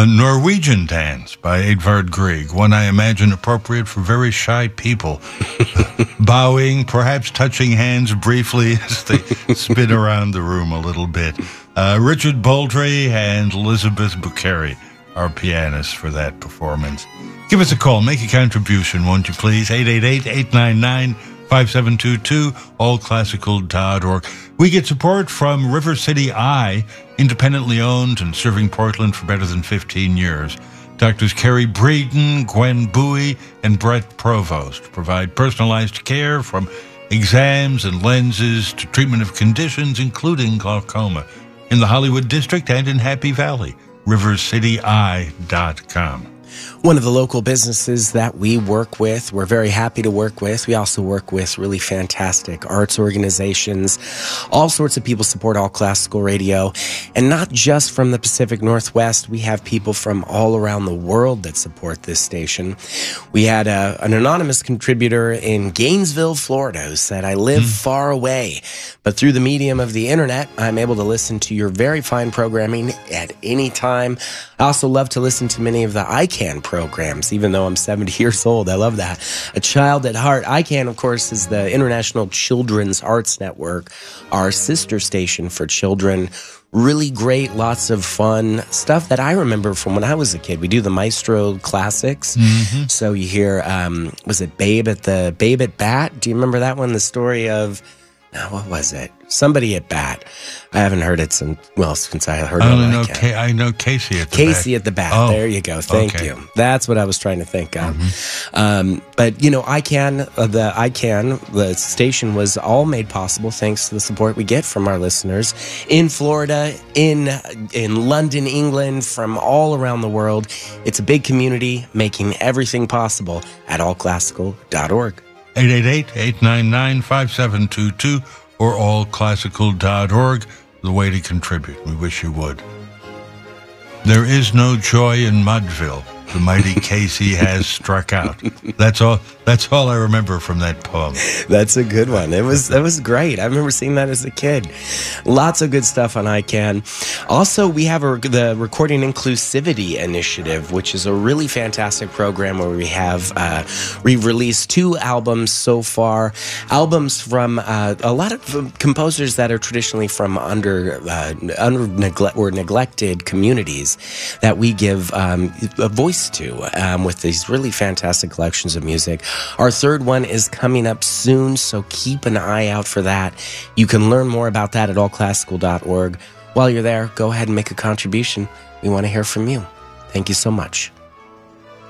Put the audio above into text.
Norwegian Dance by Edvard Grieg, one I imagine appropriate for very shy people. Bowing, perhaps touching hands briefly as they spin around the room a little bit. Richard Baldry and Elizabeth Bukhari, our pianists, for that performance. Give us a call. Make a contribution, won't you please? 888-899-5722, allclassical.org. We get support from River City Eye, independently owned and serving Portland for better than 15 years. Doctors Carrie Breeden, Gwen Bowie, and Brett Provost provide personalized care from exams and lenses to treatment of conditions, including glaucoma, in the Hollywood District and in Happy Valley. RiverCityEye.com. One of the local businesses that we work with, we're very happy to work with. We also work with really fantastic arts organizations. All sorts of people support All Classical Radio. And not just from the Pacific Northwest. We have people from all around the world that support this station. We had an anonymous contributor in Gainesville, Florida, who said, I live far away, but through the medium of the internet, I'm able to listen to your very fine programming at any time. I also love to listen to many of the ICANN programs, even though I'm 70 years old. I love that. A child at heart. ICANN, of course, is the International Children's Arts Network, our sister station for children. Really great, lots of fun stuff that I remember from when I was a kid. We do the Maestro classics. So you hear, was it Babe at Bat? Do you remember that one? The story of, what was it? Somebody at Bat. I haven't heard it since I heard it. I know Casey at the Bat. Casey at the Bat. Oh, there you go. Thank you. That's what I was trying to think of. But, ICANN, the station was all made possible thanks to the support we get from our listeners in Florida, in London, England, from all around the world. It's a big community making everything possible at allclassical.org. 888-899-5722 or allclassical.org, the way to contribute. We wish you would. There is no joy in Mudville. The mighty Casey has struck out. That's all I remember from that poem. That's a good one. That was great. I remember seeing that as a kid. Lots of good stuff on ICANN. Also, we have the Recording Inclusivity Initiative, which is a really fantastic program where we've released 2 albums so far. Albums from a lot of composers that are traditionally from neglected communities that we give a voice to with these really fantastic collections of music. Our 3rd one is coming up soon, so keep an eye out for that. You can learn more about that at allclassical.org. While you're there, go ahead and make a contribution. We want to hear from you. Thank you so much.